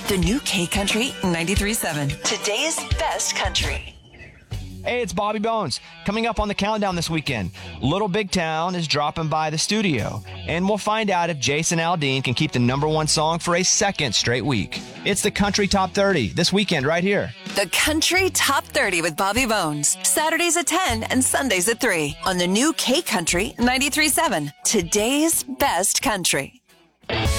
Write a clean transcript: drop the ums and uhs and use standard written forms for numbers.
The new K Country 93.7. Today's best country. Hey, it's Bobby Bones. Coming up on the countdown this weekend, Little Big Town is dropping by the studio, and we'll find out if Jason Aldean can keep the #1 song for a second straight week. It's the Country Top 30 this weekend right here. The Country Top 30 with Bobby Bones. Saturdays at 10 and Sundays at 3 on the new K Country 93.7. Today's best country.